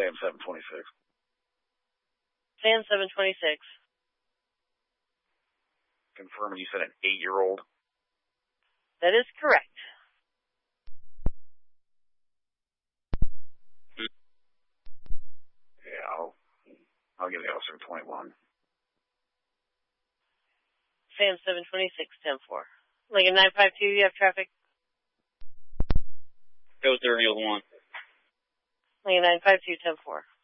Sam 726. Sam 726. Confirming you said an 8-year-old. That is correct. Yeah, I'll give the officer 21. Sam 726, 10-4. Lincoln 952, you have traffic? Go 30 on 1. Lincoln 952, 10-4.